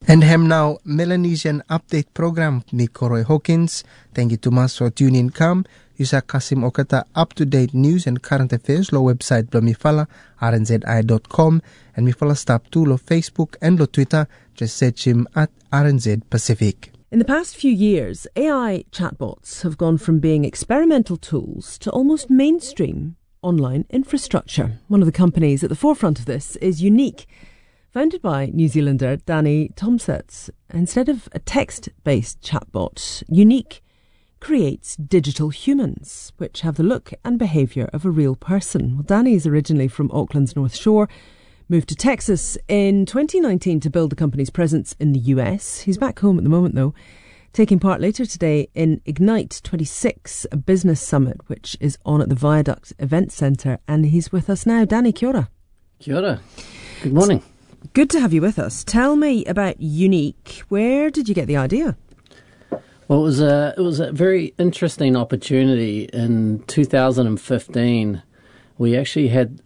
And hem now Melanesian update program ni Koroy Hawkins. Thank you to mas for tuning come. Yusa Kasim Okata up-to-date news and current affairs lo website blamifala rnzi.com and mifala stop to lo Facebook and lo Twitter. Just search him at RNZ Pacific. In the past few years, AI chatbots have gone from being experimental tools to almost mainstream online infrastructure. One of the companies at the forefront of this is Unique, founded by New Zealander Danny Tomsett. Instead of a text-based chatbot, Unique creates digital humans, which have the look and behaviour of a real person. Well, Danny is originally from Auckland's North Shore, moved to Texas in 2019 to build the company's presence in the US. He's back home at the moment, though, taking part later today in Ignite 26, a business summit, which is on at the Viaduct Event Centre. And he's with us now. Danny, kia ora. Kia ora. Good morning. Good to have you with us. Tell me about Unique. Where did you get the idea? Well, it was a very interesting opportunity. In 2015, we actually had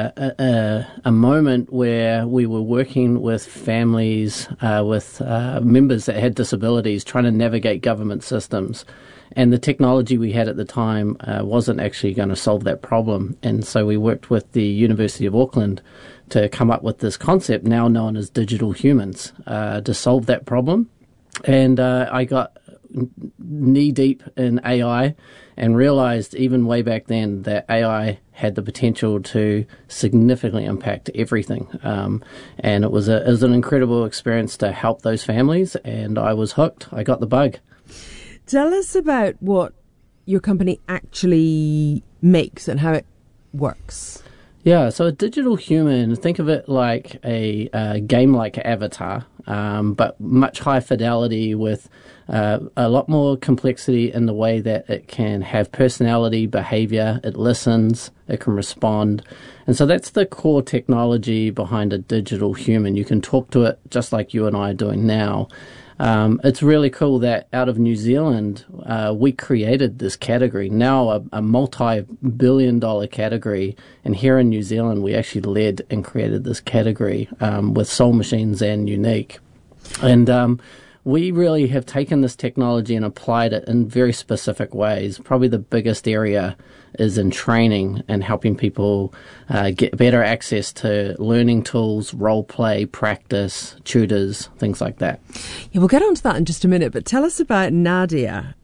a moment where we were working with families, with members that had disabilities, trying to navigate government systems. And the technology we had at the time wasn't actually going to solve that problem. And so we worked with the University of Auckland to come up with this concept, now known as digital humans, to solve that problem. And I got knee-deep in AI and realized even way back then that AI had the potential to significantly impact everything. And it was an incredible experience to help those families, and I was hooked. I got the bug. Tell us about what your company actually makes and how it works. Yeah, so a digital human, think of it like a game like Avatar, but much higher fidelity with a lot more complexity in the way that it can have personality, behavior, it listens, it can respond. And so that's the core technology behind a digital human. You can talk to it just like you and I are doing now. It's really cool that out of New Zealand, we created this category, now a multi-billion-dollar category. And here in New Zealand, we actually led and created this category with Soul Machines and Unique. And we really have taken this technology and applied it in very specific ways. Probably the biggest area is in training and helping people get better access to learning tools, role play, practice, tutors, things like that. Yeah, we'll get on to that in just a minute, but tell us about Nadia,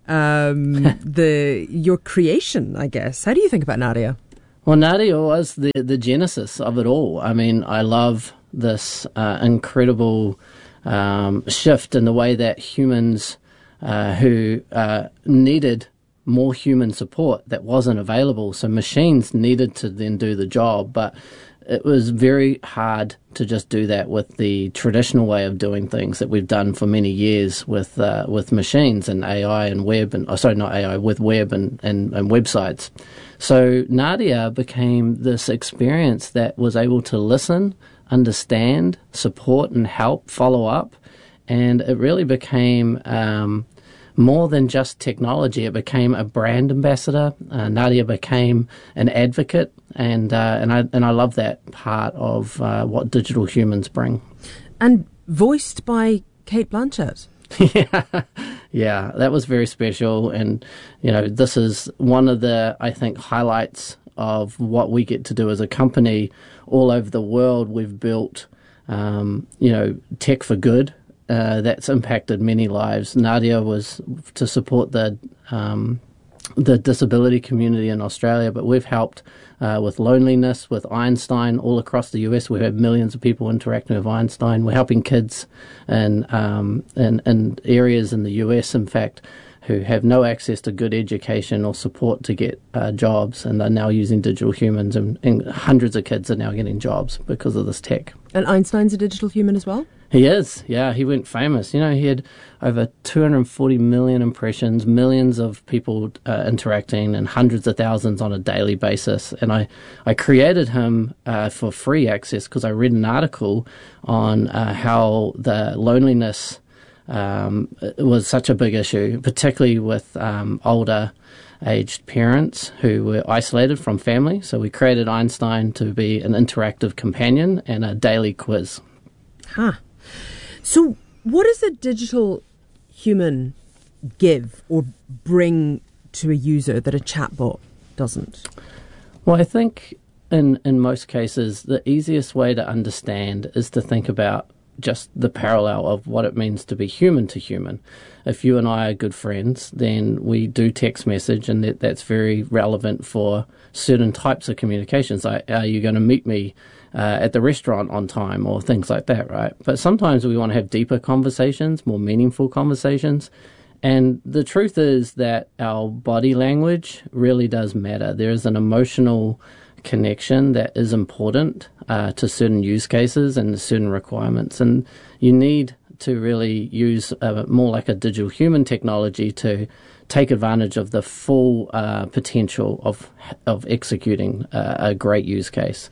your creation, I guess. How do you think about Nadia? Well, Nadia was the genesis of it all. I mean, I love this incredible shift in the way that humans who needed more human support that wasn't available. So machines needed to then do the job, but it was very hard to just do that with the traditional way of doing things that we've done for many years with machines and AI and web and with web and websites. So Nadia became this experience that was able to listen, understand, support and help, follow up, and it really became more than just technology. It became a brand ambassador. Nadia became an advocate, and I love that part of what digital humans bring. And voiced by Cate Blanchett. Yeah, that was very special, and this is one of the, I think, highlights of what we get to do as a company all over the world. We've built, tech for good. That's impacted many lives. Nadia was to support the disability community in Australia, but we've helped with loneliness, with Einstein all across the US. We've had millions of people interacting with Einstein. We're helping kids in areas in the US, in fact, who have no access to good education or support to get jobs, and they're now using digital humans, and hundreds of kids are now getting jobs because of this tech. And Einstein's a digital human as well? He is, yeah. He went famous. He had over 240 million impressions, millions of people interacting, and hundreds of thousands on a daily basis. And I created him for free access because I read an article on how the loneliness was such a big issue, particularly with older aged parents who were isolated from family. So we created Einstein to be an interactive companion and a daily quiz. Huh. So What does a digital human give or bring to a user that a chatbot doesn't? Well, I think in most cases, the easiest way to understand is to think about just the parallel of what it means to be human to human. If you and I are good friends, then we do text message, and that's very relevant for certain types of communications. Like, are you going to meet me at the restaurant on time, or things like that, right? But sometimes we want to have deeper conversations, more meaningful conversations. And the truth is that our body language really does matter. There is an emotional connection that is important to certain use cases and certain requirements. And you need to really use more like a digital human technology to take advantage of the full potential of executing a great use case.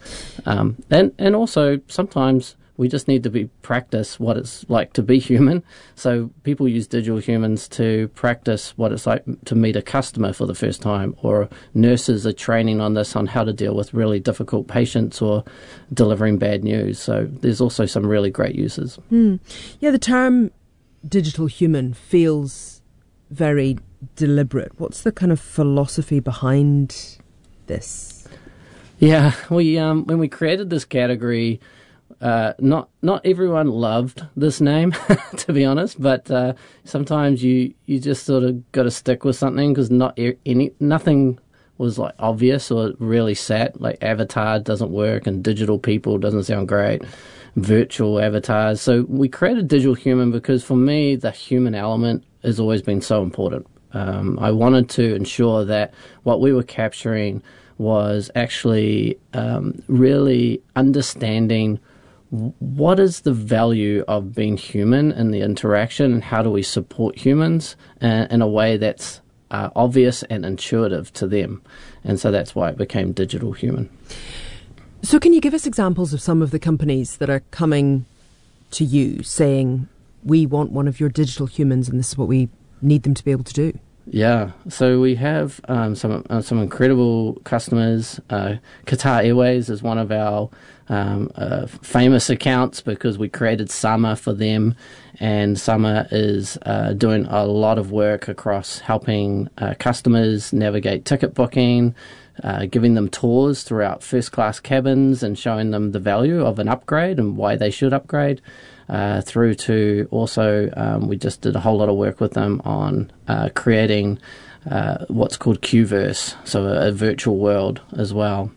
And also sometimes we just need to practice what it's like to be human. So people use digital humans to practice what it's like to meet a customer for the first time, or nurses are training on this, on how to deal with really difficult patients or delivering bad news. So there's also some really great uses. Yeah, the term digital human feels very deliberate. What's the kind of philosophy behind this? Yeah, when we created this category, not everyone loved this name, to be honest, but sometimes you just sort of got to stick with something, because nothing was like obvious or really set. Like avatar doesn't work, and digital people doesn't sound great, virtual avatars. So we created digital human because for me the human element has always been so important. I wanted to ensure that what we were capturing was actually really understanding what is the value of being human in the interaction, and how do we support humans in a way that's obvious and intuitive to them. And so that's why it became digital human. So can you give us examples of some of the companies that are coming to you saying, we want one of your digital humans and this is what we need them to be able to do? Yeah, so we have some incredible customers. Qatar Airways is one of our famous accounts because we created Summer for them, and Summer is doing a lot of work across helping customers navigate ticket booking, giving them tours throughout first-class cabins and showing them the value of an upgrade and why they should upgrade. Through to also, we just did a whole lot of work with them on creating what's called Qverse, so a virtual world as well.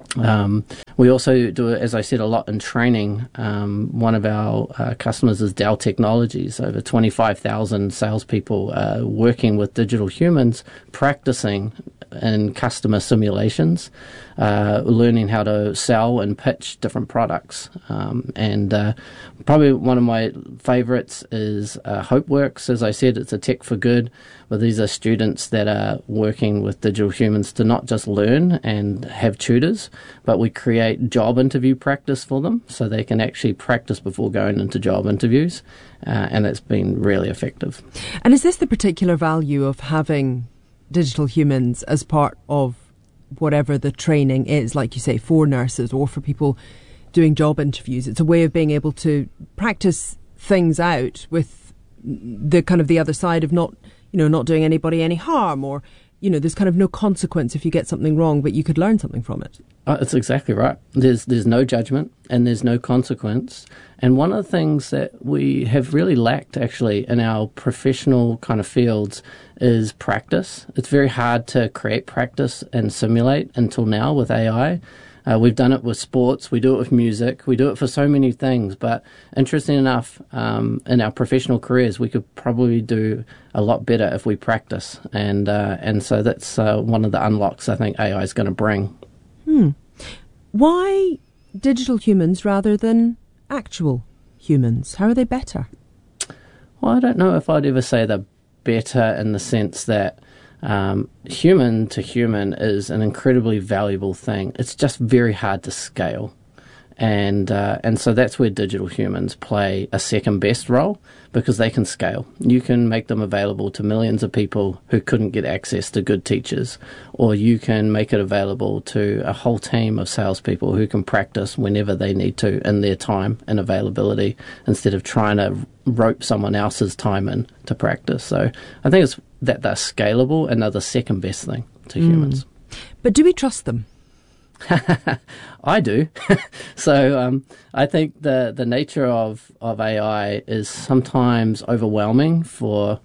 We also do, as I said, a lot in training. One of our customers is Dell Technologies. Over 25,000 salespeople working with digital humans, practicing in customer simulations, learning how to sell and pitch different products. And probably one of my favorites is HopeWorks. As I said, it's a tech for good, but these are students that are working with digital humans to not just learn and have tutors, but we create job interview practice for them so they can actually practice before going into job interviews. And it's been really effective. And is this the particular value of having digital humans as part of whatever the training is, like you say, for nurses or for people doing job interviews? It's a way of being able to practice things out with the kind of the other side of not doing anybody any harm, or there's kind of no consequence if you get something wrong, but you could learn something from it. It's exactly right. There's no judgment and there's no consequence. And one of the things that we have really lacked actually in our professional kind of fields is practice. It's very hard to create practice and simulate until now with AI. We've done it with sports, we do it with music, we do it for so many things. But interesting enough, in our professional careers, we could probably do a lot better if we practice. And so that's one of the unlocks I think AI is going to bring. Why digital humans rather than actual humans? How are they better? Well, I don't know if I'd ever say they're better in the sense that human to human is an incredibly valuable thing. It's just very hard to scale. And so that's where digital humans play a second best role, because they can scale. You can make them available to millions of people who couldn't get access to good teachers, or you can make it available to a whole team of salespeople who can practice whenever they need to in their time and availability, instead of trying to rope someone else's time in to practice. So I think it's that they're scalable and they're the second best thing to humans. But do we trust them? I do. So I think the nature of AI is sometimes overwhelming for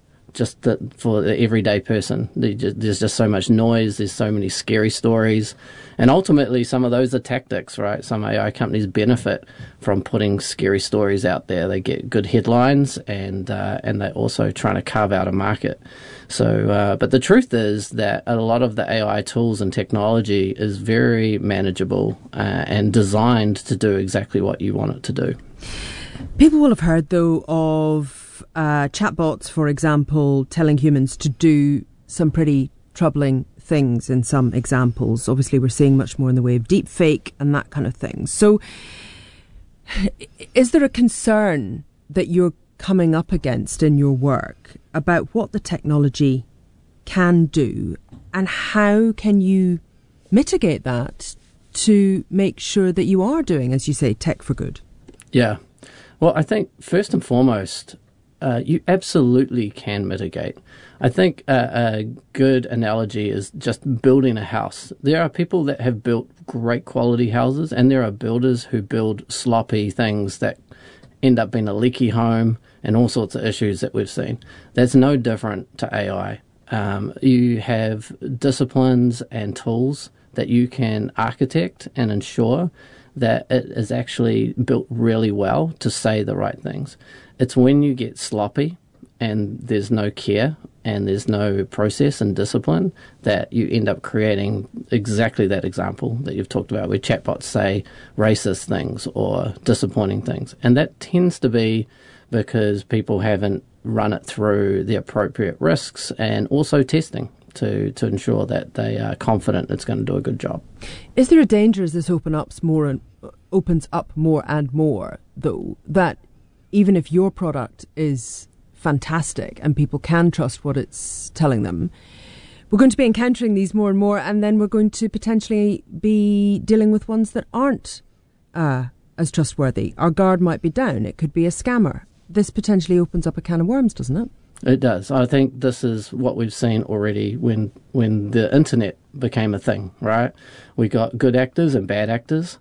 for the everyday person. There's just so much noise, there's so many scary stories, and ultimately some of those are tactics, right? Some AI companies benefit from putting scary stories out there. They get good headlines, and they're also trying to carve out a market. So, but the truth is that a lot of the AI tools and technology is very manageable and designed to do exactly what you want it to do. People will have heard, though, of chatbots, for example, telling humans to do some pretty troubling things in some examples. Obviously, we're seeing much more in the way of deep fake and that kind of thing. So is there a concern that you're coming up against in your work about what the technology can do, and how can you mitigate that to make sure that you are doing, as you say, tech for good? Yeah. Well, I think first and foremost, you absolutely can mitigate. I think a good analogy is just building a house. There are people that have built great quality houses, and there are builders who build sloppy things that end up being a leaky home and all sorts of issues that we've seen. That's no different to AI. You have disciplines and tools that you can architect and ensure that it is actually built really well to say the right things. It's when you get sloppy and there's no care and there's no process and discipline that you end up creating exactly that example that you've talked about, where chatbots say racist things or disappointing things. And that tends to be because people haven't run it through the appropriate risks and also testing to ensure that they are confident it's going to do a good job. Is there a danger as this opens up more and more, though, that even if your product is fantastic and people can trust what it's telling them, we're going to be encountering these more and more, and then we're going to potentially be dealing with ones that aren't as trustworthy? Our guard might be down. It could be a scammer. This potentially opens up a can of worms, doesn't it? It does. I think this is what we've seen already when the internet became a thing, right? We got good actors and bad actors,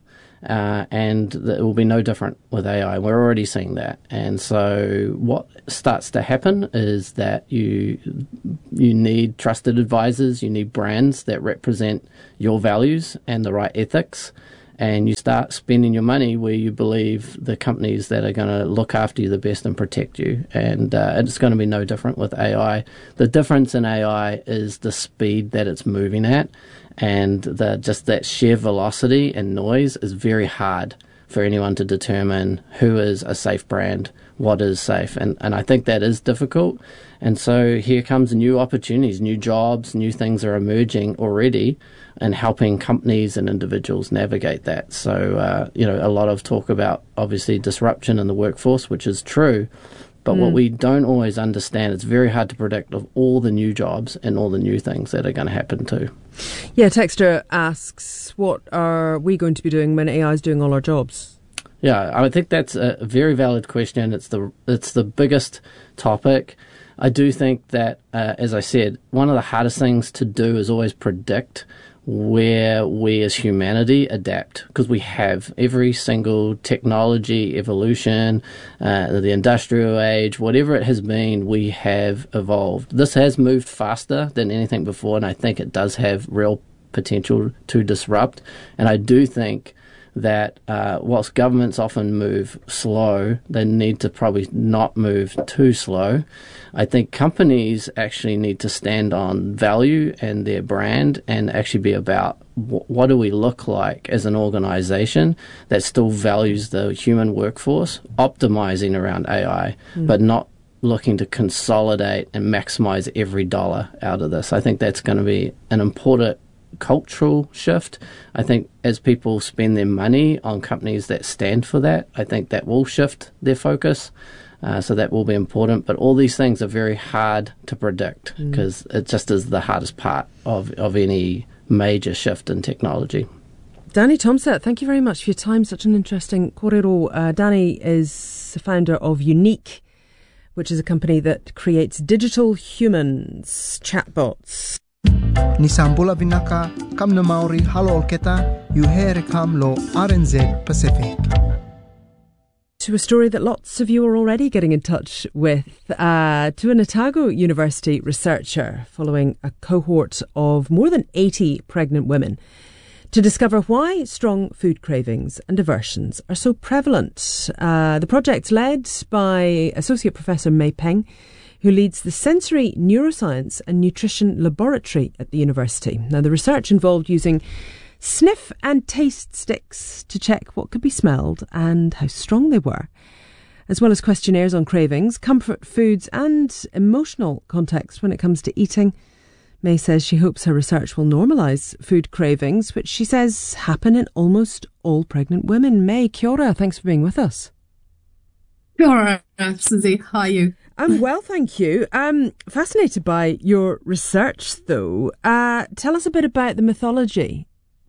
and it will be no different with AI. We're already seeing that. And so what starts to happen is that you need trusted advisors, you need brands that represent your values and the right ethics, and you start spending your money where you believe the companies that are going to look after you the best and protect you. And it's going to be no different with AI. The difference in AI is the speed that it's moving at, and just that sheer velocity and noise is very hard for anyone to determine who is a safe brand, what is safe. And I think that is difficult. And so here comes new opportunities, new jobs, new things are emerging already, and helping companies and individuals navigate that. So, a lot of talk about, obviously, disruption in the workforce, which is true. But what we don't always understand, it's very hard to predict of all the new jobs and all the new things that are going to happen too. Yeah, Texter asks, what are we going to be doing when AI is doing all our jobs? Yeah, I think that's a very valid question. It's the biggest topic. I do think that, as I said, one of the hardest things to do is always predict where we as humanity adapt, because we have every single technology evolution, the industrial age, whatever it has been, we have evolved. This has moved faster than anything before, and I think it does have real potential to disrupt. And I do think that whilst governments often move slow, they need to probably not move too slow. I think companies actually need to stand on value and their brand and actually be about what do we look like as an organization that still values the human workforce, optimizing around AI, but not looking to consolidate and maximize every dollar out of this. I think that's going to be an important cultural shift. I think as people spend their money on companies that stand for that, I think that will shift their focus. So that will be important. But all these things are very hard to predict because it just is the hardest part of any major shift in technology. Danny Tomsett, thank you very much for your time. Such an interesting kōrero. Danny is the founder of Unique, which is a company that creates digital humans, chatbots. Ni Sambula Vinaka, kam na Maori halo olketa, you here kam lo RNZ Pacific. To a story that lots of you are already getting in touch with, to an Otago University researcher following a cohort of more than 80 pregnant women to discover why strong food cravings and aversions are so prevalent. The project's led by Associate Professor Mei Peng, who leads the Sensory Neuroscience and Nutrition Laboratory at the university. Now, the research involved using sniff and taste sticks to check what could be smelled and how strong they were, as well as questionnaires on cravings, comfort foods and emotional context when it comes to eating. May says she hopes her research will normalise food cravings, which she says happen in almost all pregnant women. May, kia ora, thanks for being with us. Kia ora, Susie, how are you? I'm well, thank you. Fascinated by your research, though. Tell us a bit about the mythology.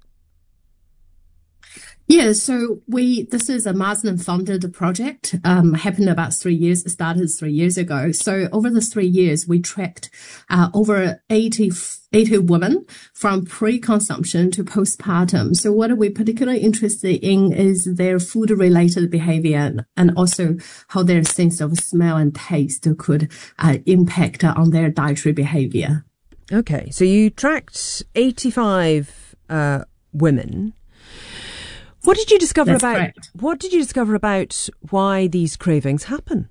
Yeah, so this is a Marsden-funded project, happened about 3 years, started 3 years ago. So over the 3 years, we tracked over 80 women from pre-consumption to postpartum. So what we're particularly interested in is their food-related behavior and also how their sense of smell and taste could impact on their dietary behavior. Okay, so you tracked 85 women. What did you discover That's about? correct. What did you discover about why these cravings happen?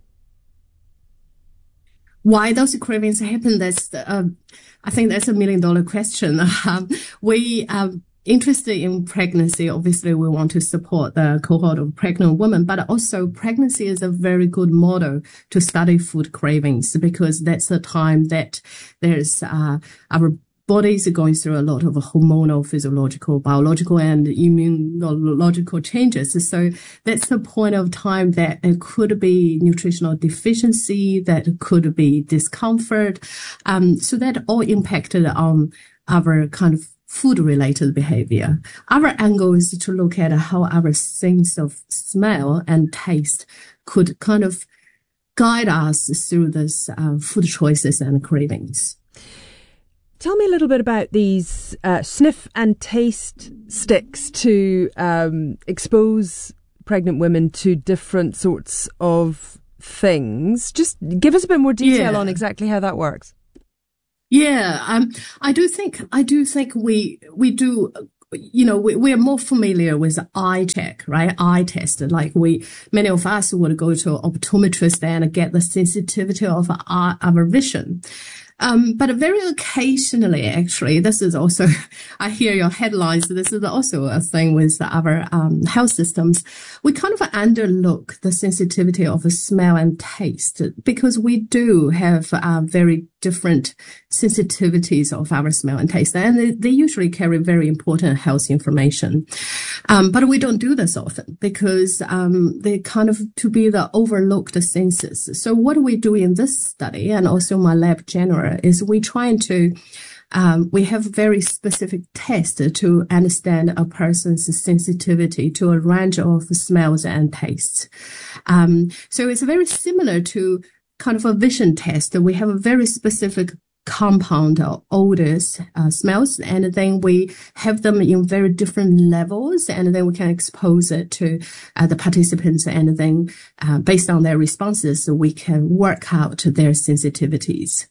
Why those cravings happen? That's I think that's $1 million question. We interested in pregnancy. Obviously, we want to support the cohort of pregnant women, but also pregnancy is a very good model to study food cravings because that's the time that there's our bodies are going through a lot of hormonal, physiological, biological, and immunological changes. So that's the point of time that it could be nutritional deficiency, that could be discomfort. So that all impacted on our kind of food-related behavior. Our angle is to look at how our sense of smell and taste could kind of guide us through this food choices and cravings. Tell me a little bit about these sniff and taste sticks to expose pregnant women to different sorts of things. Just give us a bit more detail on exactly how that works. Yeah, I do think we do. You know, we are more familiar with eye check, right? Eye test. Like many of us would go to an optometrist and get the sensitivity of our vision. But very occasionally, actually, this is also, I hear your headlines. This is also a thing with our health systems. We kind of underlook the sensitivity of smell and taste because we do have very different sensitivities of our smell and taste, and they usually carry very important health information. But we don't do this often because they kind of to be the overlooked senses. So what we do in this study, and also my lab general, is we trying to we have very specific tests to understand a person's sensitivity to a range of smells and tastes. So it's very similar to kind of a vision test. We have a very specific compound odors, smells, and then we have them in very different levels, and then we can expose it to the participants, and then based on their responses, we can work out their sensitivities.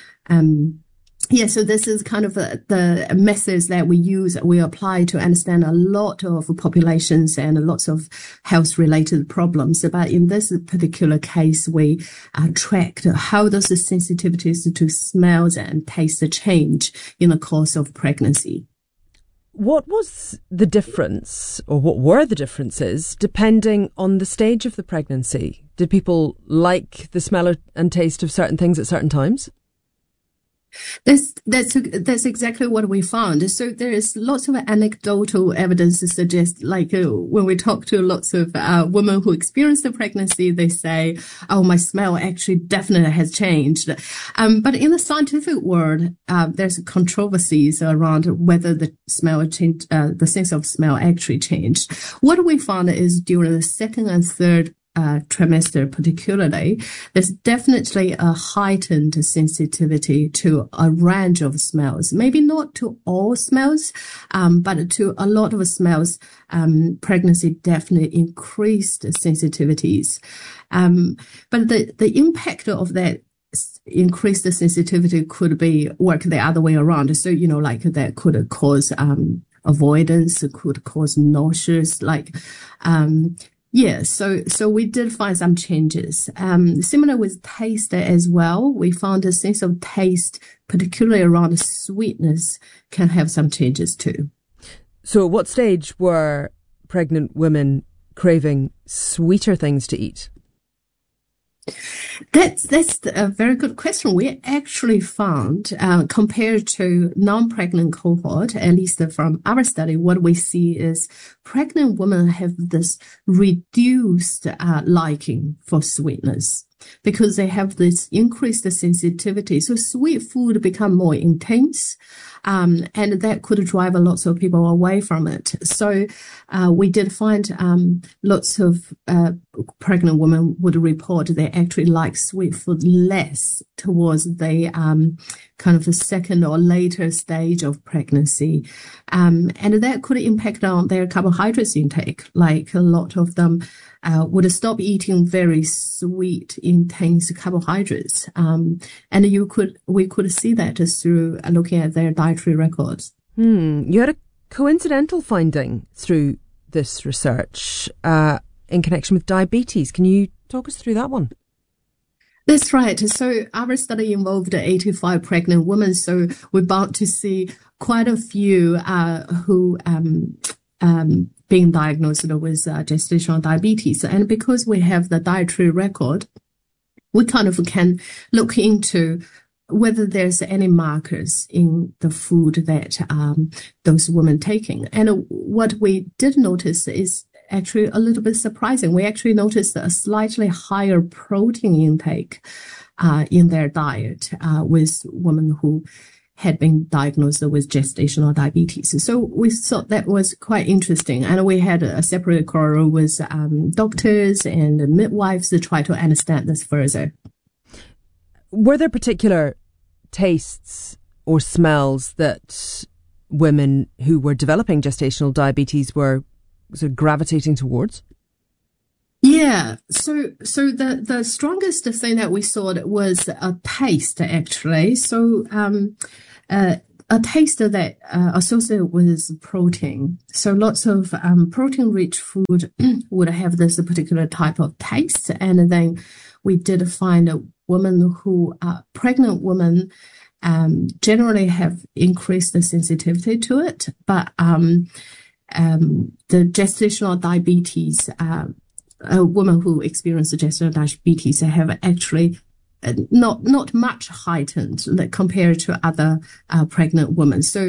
Yeah, so this is kind of the methods that we apply to understand a lot of populations and lots of health-related problems. But in this particular case, we tracked how those sensitivities to smells and taste change in the course of pregnancy. What was the difference, or what were the differences, depending on the stage of the pregnancy? Did people like the smell and taste of certain things at certain times? That's exactly what we found. So there is lots of anecdotal evidence to suggest, like when we talk to lots of women who experience the pregnancy, they say, "Oh, my smell actually definitely has changed." But in the scientific world, there's controversies around whether the smell changed, the sense of smell actually changed. What we found is during the second and third trimester particularly, there's definitely a heightened sensitivity to a range of smells. Maybe not to all smells, but to a lot of smells. Pregnancy definitely increased sensitivities. But the impact of that increased sensitivity could be work the other way around. So, like that could cause avoidance, it could cause nausea, so we did find some changes. Similar with taste as well. We found a sense of taste, particularly around sweetness, can have some changes too. So at what stage were pregnant women craving sweeter things to eat? That's a very good question. We actually found, compared to non-pregnant cohort, at least from our study, what we see is pregnant women have this reduced liking for sweetness because they have this increased sensitivity. So sweet food become more intense. And that could drive lots of people away from it. So we did find lots of pregnant women would report they actually like sweet food less towards the kind of the second or later stage of pregnancy. And that could impact on their carbohydrates intake. Like a lot of them would stop eating very sweet, intense carbohydrates. And we could see that just through looking at their dietary records. You had a coincidental finding through this research in connection with diabetes. Can you talk us through that one? That's right. So our study involved 85 pregnant women. So we're about to see quite a few who being diagnosed with gestational diabetes. And because we have the dietary record, we kind of can look into whether there's any markers in the food that those women taking. And what we did notice is actually a little bit surprising. We actually noticed a slightly higher protein intake in their diet with women who had been diagnosed with gestational diabetes. So we thought that was quite interesting. And we had a separate call with doctors and midwives to try to understand this further. Were there particular tastes or smells that women who were developing gestational diabetes were sort of gravitating towards? Yeah, so the strongest thing that we saw was a taste, actually. So a taste that associated with protein. So lots of protein-rich food would have this particular type of taste. And then we did find a woman who, pregnant women, generally have increased the sensitivity to it, but the gestational diabetes, a woman who experienced gestational diabetes have actually not much heightened compared to other pregnant women. So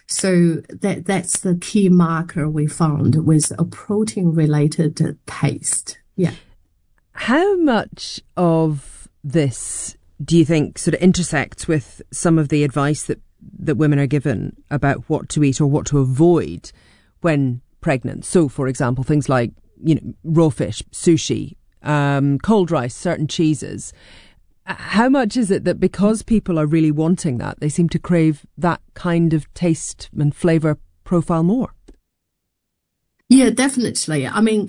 that's the key marker we found with a protein-related taste. Yeah. How much of this do you think sort of intersects with some of the advice that women are given about what to eat or what to avoid when pregnant? So, for example, things like, raw fish, sushi, cold rice, certain cheeses. How much is it that because people are really wanting that, they seem to crave that kind of taste and flavour profile more? Yeah, definitely. I mean,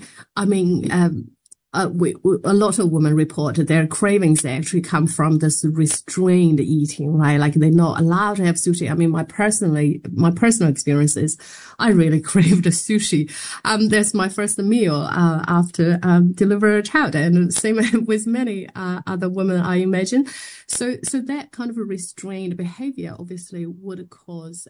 a lot of women report that their cravings actually come from this restrained eating, right? Like they're not allowed to have sushi. I mean, my personal experience is I really craved sushi. That's my first meal after deliver a child, and same with many other women, I imagine. So that kind of a restrained behavior obviously would cause.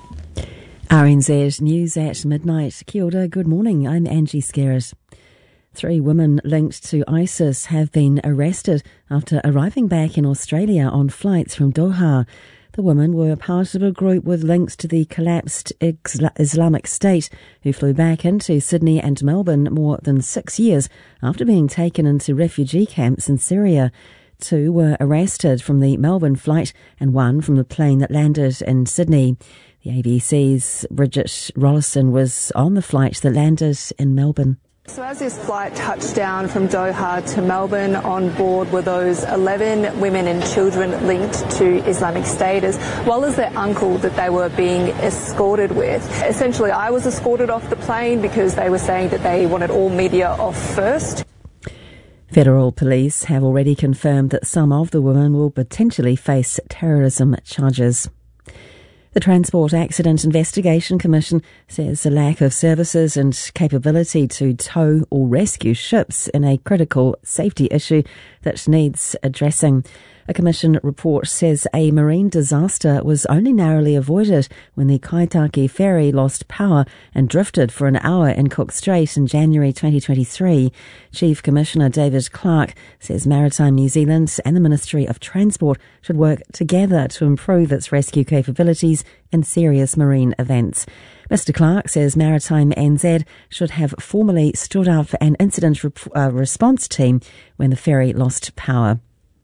RNZ News at midnight. Kia ora, good morning. I'm Angie Skerritt. 3 women linked to ISIS have been arrested after arriving back in Australia on flights from Doha. The women were part of a group with links to the collapsed Islamic State, who flew back into Sydney and Melbourne more than 6 years after being taken into refugee camps in Syria. 2 were arrested from the Melbourne flight and 1 from the plane that landed in Sydney. The ABC's Bridget Rollison was on the flight that landed in Melbourne. So as this flight touched down from Doha to Melbourne, on board were those 11 women and children linked to Islamic State, as well as their uncle that they were being escorted with. Essentially, I was escorted off the plane because they were saying that they wanted all media off first. Federal police have already confirmed that some of the women will potentially face terrorism charges. The Transport Accident Investigation Commission says the lack of services and capability to tow or rescue ships is a critical safety issue that needs addressing. A commission report says a marine disaster was only narrowly avoided when the Kaitaki ferry lost power and drifted for an hour in Cook Strait in January 2023. Chief Commissioner David Clark says Maritime New Zealand and the Ministry of Transport should work together to improve its rescue capabilities in serious marine events. Mr Clark says Maritime NZ should have formally stood up an incident response team when the ferry lost power.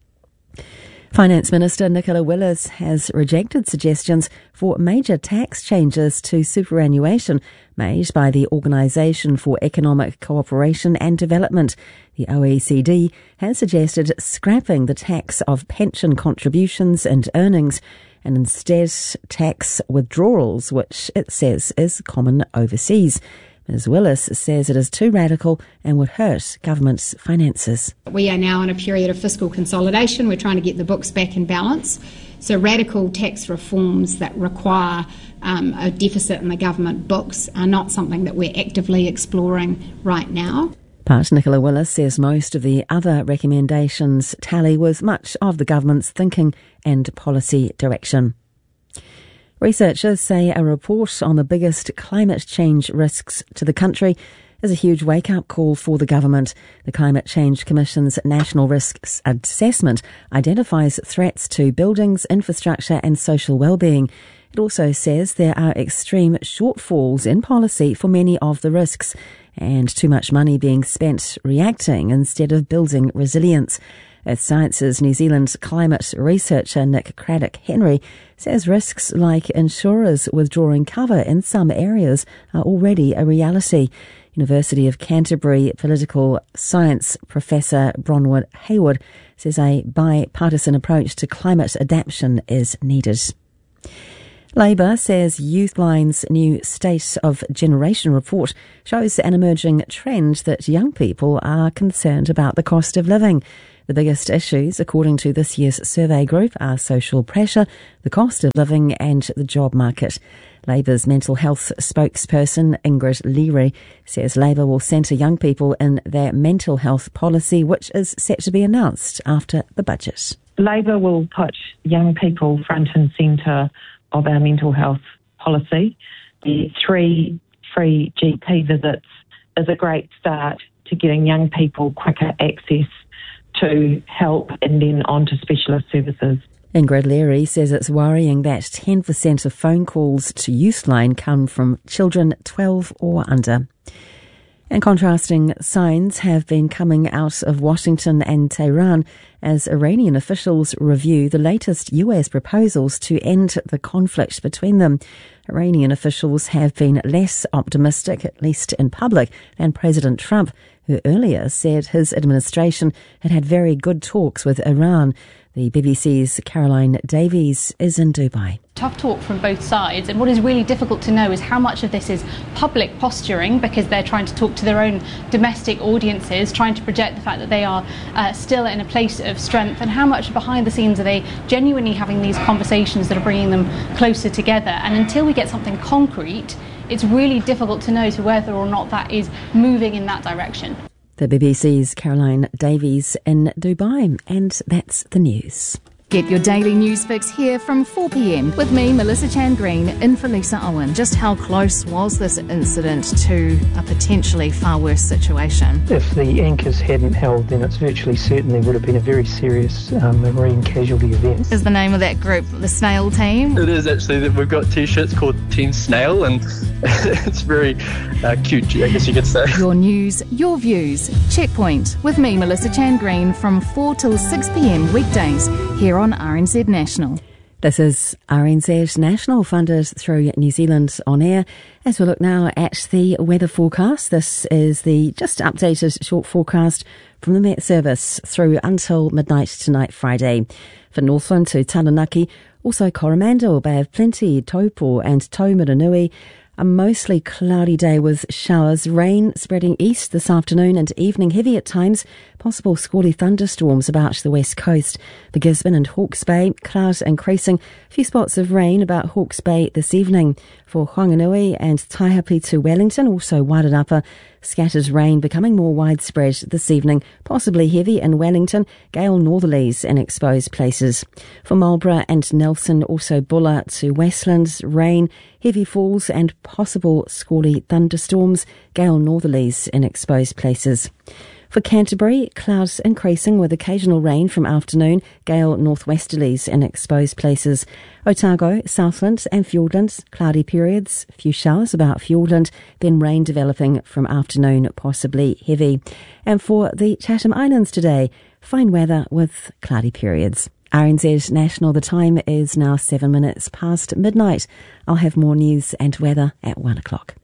Finance Minister Nicola Willis has rejected suggestions for major tax changes to superannuation made by the Organisation for Economic Cooperation and Development. The OECD has suggested scrapping the tax of pension contributions and earnings and instead tax withdrawals, which it says is common overseas. Ms Willis says it is too radical and would hurt government's finances. We are now in a period of fiscal consolidation. We're trying to get the books back in balance. So radical tax reforms that require a deficit in the government books are not something that we're actively exploring right now. But Nicola Willis says most of the other recommendations tally with much of the government's thinking and policy direction. Researchers say a report on the biggest climate change risks to the country is a huge wake-up call for the government. The Climate Change Commission's National Risks Assessment identifies threats to buildings, infrastructure and social well-being. It also says there are extreme shortfalls in policy for many of the risks and too much money being spent reacting instead of building resilience. Earth Sciences New Zealand climate researcher Nick Craddock-Henry says risks like insurers withdrawing cover in some areas are already a reality. University of Canterbury political science professor Bronwyn Hayward says a bipartisan approach to climate adaptation is needed. Labour says Youthline's new State of Generation report shows an emerging trend that young people are concerned about the cost of living. The biggest issues, according to this year's survey group, are social pressure, the cost of living and the job market. Labour's mental health spokesperson Ingrid Leary says Labour will centre young people in their mental health policy, which is set to be announced after the budget. Labour will put young people front and centre of our mental health policy. The 3 free GP visits is a great start to getting young people quicker access to help and then on to specialist services. Ingrid Leary says it's worrying that 10% of phone calls to Youthline come from children 12 or under. And contrasting signs have been coming out of Washington and Tehran as Iranian officials review the latest US proposals to end the conflict between them. Iranian officials have been less optimistic, at least in public, than President Trump, who earlier said his administration had had very good talks with Iran. The BBC's Caroline Davies is in Dubai. Tough talk from both sides, and what is really difficult to know is how much of this is public posturing because they're trying to talk to their own domestic audiences, trying to project the fact that they are still in a place of strength, and how much behind the scenes are they genuinely having these conversations that are bringing them closer together. And until we get something concrete, it's really difficult to know whether or not that is moving in that direction. The BBC's Caroline Davies in Dubai, and that's the news. Get your daily news fix here from 4 p.m. with me, Melissa Chan Green, in for Lisa Owen. Just how close was this incident to a potentially far worse situation? If the anchors hadn't held, then it's virtually certain there would have been a very serious marine casualty event. Is the name of that group the Snail Team? It is actually. We've got t-shirts called Team Snail, and it's very cute, I guess you could say. Your news, your views. Checkpoint with me, Melissa Chan Green, from 4 till 6 p.m. weekdays here on RNZ National. This is RNZ National, funded through New Zealand On Air. As we look now at the weather forecast, this is the just updated short forecast from the Met Service through until midnight tonight, Friday. For Northland to Taranaki, also Coromandel, Bay of Plenty, Taupo and Taumarunui. A mostly cloudy day with showers, rain spreading east this afternoon and evening, heavy at times, possible squally thunderstorms about the west coast. For Gisborne and Hawke's Bay, clouds increasing, a few spots of rain about Hawke's Bay this evening. For Whanganui and Taihape to Wellington, also Wairarapa, scattered rain becoming more widespread this evening, possibly heavy in Wellington, gale northerlies in exposed places. For Marlborough and Nelson, also Bulla to Westlands, rain, heavy falls and possible squally thunderstorms, gale northerlies in exposed places. For Canterbury, clouds increasing with occasional rain from afternoon, gale northwesterlies in exposed places. Otago, Southland and Fiordland, cloudy periods, few showers about Fiordland, then rain developing from afternoon, possibly heavy. And for the Chatham Islands today, fine weather with cloudy periods. RNZ National, the time is now 7 minutes past midnight. I'll have more news and weather at 1 o'clock.